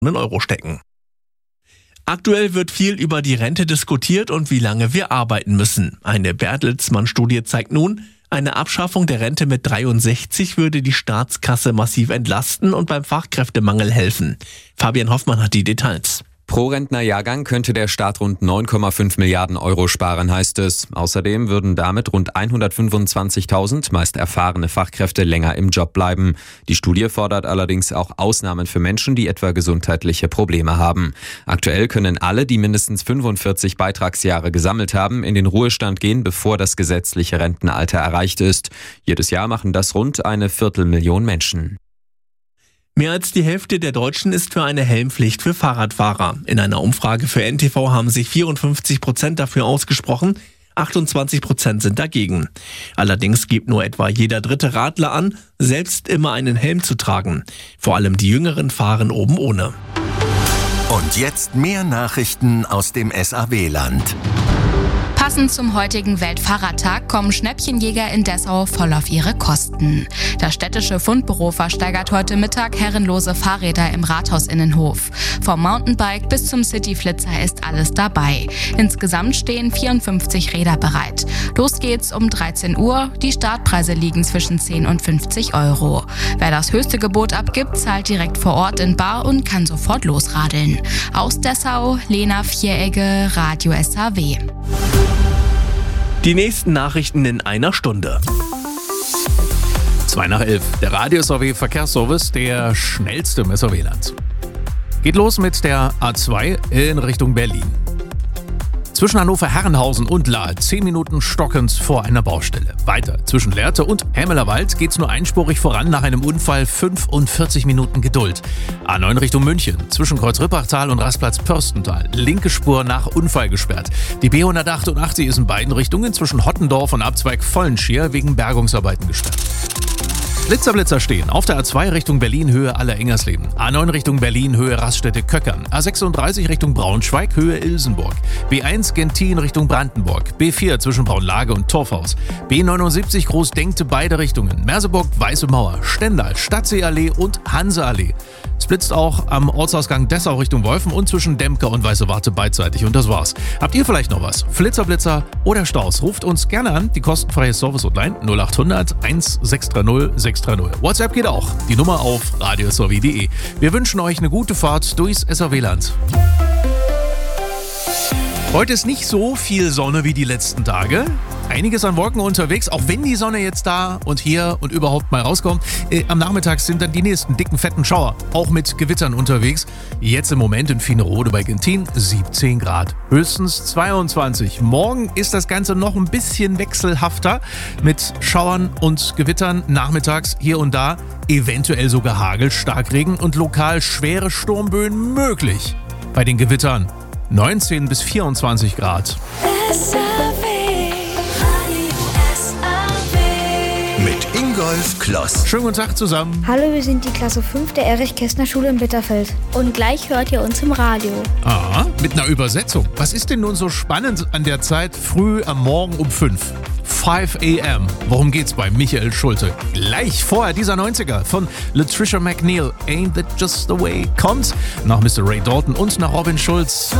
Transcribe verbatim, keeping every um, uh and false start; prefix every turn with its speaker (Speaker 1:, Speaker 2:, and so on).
Speaker 1: Euro stecken. Aktuell wird viel über die Rente diskutiert und wie lange wir arbeiten müssen. Eine Bertelsmann-Studie zeigt nun, eine Abschaffung der Rente mit dreiundsechzig würde die Staatskasse massiv entlasten und beim Fachkräftemangel helfen. Fabian Hoffmann hat die Details.
Speaker 2: Pro Rentnerjahrgang könnte der Staat rund neun Komma fünf Milliarden Euro sparen, heißt es. Außerdem würden damit rund hundertfünfundzwanzigtausend meist erfahrene Fachkräfte länger im Job bleiben. Die Studie fordert allerdings auch Ausnahmen für Menschen, die etwa gesundheitliche Probleme haben. Aktuell können alle, die mindestens fünfundvierzig Beitragsjahre gesammelt haben, in den Ruhestand gehen, bevor das gesetzliche Rentenalter erreicht ist. Jedes Jahr machen das rund eine Viertelmillion Menschen.
Speaker 1: Mehr als die Hälfte der Deutschen ist für eine Helmpflicht für Fahrradfahrer. In einer Umfrage für N T V haben sich vierundfünfzig Prozent dafür ausgesprochen, achtundzwanzig Prozent sind dagegen. Allerdings gibt nur etwa jeder dritte Radler an, selbst immer einen Helm zu tragen. Vor allem die Jüngeren fahren oben ohne.
Speaker 3: Und jetzt mehr Nachrichten aus dem S A W-Land.
Speaker 4: Passend zum heutigen Weltfahrradtag kommen Schnäppchenjäger in Dessau voll auf ihre Kosten. Das städtische Fundbüro versteigert heute Mittag herrenlose Fahrräder im Rathaus-Innenhof. Vom Mountainbike bis zum Cityflitzer ist alles dabei. Insgesamt stehen vierundfünfzig Räder bereit. Los geht's um dreizehn Uhr. Die Startpreise liegen zwischen zehn und fünfzig Euro. Wer das höchste Gebot abgibt, zahlt direkt vor Ort in bar und kann sofort losradeln. Aus Dessau, Lena Vieregge, Radio S A W.
Speaker 1: Die nächsten Nachrichten in einer Stunde.
Speaker 5: Zwei nach elf. Der Radio S A W Verkehrsservice, der schnellste im S A W-Land. Geht los mit der A zwei in Richtung Berlin. Zwischen Hannover-Herrenhausen und Lahr zehn Minuten stockend vor einer Baustelle. Weiter zwischen Lehrte und Hämelerwald geht's nur einspurig voran nach einem Unfall, fünfundvierzig Minuten Geduld. A neun Richtung München, zwischen Kreuz-Rippachtal und Rastplatz Pörstental, linke Spur nach Unfall gesperrt. Die B hundertachtundachtzig ist in beiden Richtungen zwischen Hottendorf und Abzweig Vollenschier wegen Bergungsarbeiten gesperrt. Blitzer, Blitzer stehen. Auf der A zwei Richtung Berlin, Höhe Aller-Engersleben. A neun Richtung Berlin, Höhe Raststätte-Köckern. A sechsunddreißig Richtung Braunschweig, Höhe Ilsenburg. B eins Gentin Richtung Brandenburg. B vier zwischen Braunlage und Torfhaus. B neunundsiebzig Großdenkte beide Richtungen. Merseburg, Weiße Mauer, Stendal, Stadtseeallee und Hanseallee. Es blitzt auch am Ortsausgang Dessau Richtung Wolfen und zwischen Demke und Weiße Warte beidseitig. Und das war's. Habt ihr vielleicht noch was? Flitzer, Blitzer oder Staus? Ruft uns gerne an. Die kostenfreie Service-Hotline null achthundert eintausendsechshundertzig sechshundertzig. WhatsApp geht auch. Die Nummer auf radio s a w punkt d e. Wir wünschen euch eine gute Fahrt durchs S A W-Land. Heute ist nicht so viel Sonne wie die letzten Tage. Einiges an Wolken unterwegs, auch wenn die Sonne jetzt da und hier und überhaupt mal rauskommt. Äh, am Nachmittag sind dann die nächsten dicken, fetten Schauer, auch mit Gewittern unterwegs. Jetzt im Moment in Finerode bei Gentin siebzehn Grad, höchstens zweiundzwanzig. Morgen ist das Ganze noch ein bisschen wechselhafter mit Schauern und Gewittern nachmittags hier und da. Eventuell sogar Hagel, Starkregen und lokal schwere Sturmböen möglich. Bei den Gewittern neunzehn bis vierundzwanzig Grad.
Speaker 3: Mit Ingolf Kloss.
Speaker 5: Schönen guten Tag zusammen.
Speaker 6: Hallo, wir sind die Klasse fünf der Erich-Kästner-Schule in Bitterfeld. Und gleich hört ihr uns im Radio.
Speaker 5: Ah, mit einer Übersetzung. Was ist denn nun so spannend an der Zeit früh am Morgen um fünf? five a m. Worum geht's bei Michael Schulte? Gleich vorher dieser neunziger von Latricia McNeil. Ain't That Just The Way kommt nach Mister Ray Dalton und nach Robin Schulz.